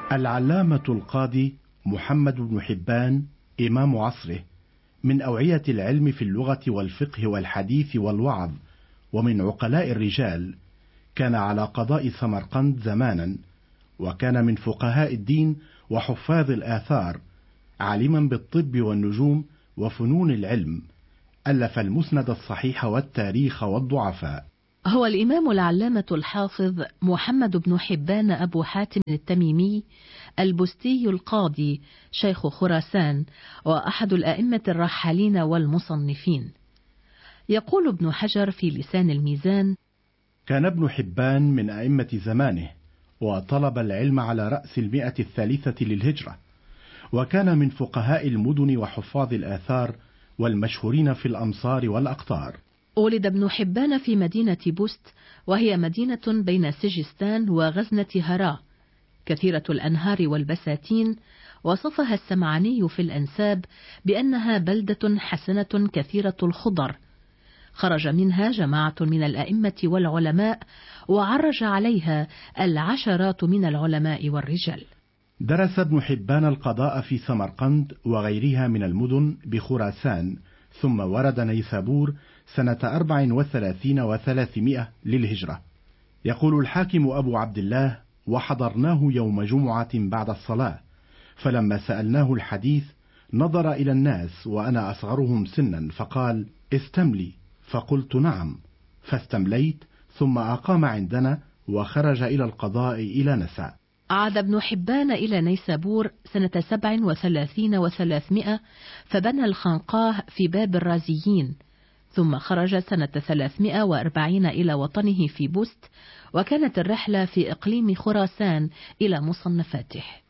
العلامة القاضي محمد بن حبان إمام عصره، من أوعية العلم في اللغة والفقه والحديث والوعظ، ومن عقلاء الرجال، كان على قضاء سمرقند زمانا، وكان من فقهاء الدين وحفاظ الآثار، عالما بالطب والنجوم وفنون العلم، ألف المسند الصحيح والتاريخ والضعفاء. هو الإمام العلامة الحافظ محمد بن حبان أبو حاتم التميمي البستي القاضي شيخ خراسان، وأحد الأئمة الرحالين والمصنفين. يقول ابن حجر في لسان الميزان: كان ابن حبان من أئمة زمانه، وطلب العلم على رأس 100 للهجرة، وكان من فقهاء المدن وحفاظ الآثار والمشهورين في الأمصار والأقطار. ولد ابن حبان في مدينة بست، وهي مدينة بين سجستان وغزنة هراء، كثيرة الأنهار والبساتين، وصفها السمعاني في الأنساب بأنها بلدة حسنة كثيرة الخضر. خرج منها جماعة من الأئمة والعلماء، وعرج عليها العشرات من العلماء والرجال. درس ابن حبان القضاء في سمرقند وغيرها من المدن بخراسان، ثم ورد نيسابور سنة 34 و300 للهجرة. يقول الحاكم أبو عبد الله: وحضرناه يوم جمعة بعد الصلاة، فلما سألناه الحديث نظر إلى الناس وأنا أصغرهم سنا، فقال: استملي، فقلت نعم، فاستمليت، ثم أقام عندنا وخرج إلى القضاء إلى نسا. عاد ابن حبان إلى نيسابور سنة 37 و300، فبنى الخنقاه في باب الرازيين، ثم خرج سنة 340 إلى وطنه في بست، وكانت الرحلة في إقليم خراسان إلى مصنفاته.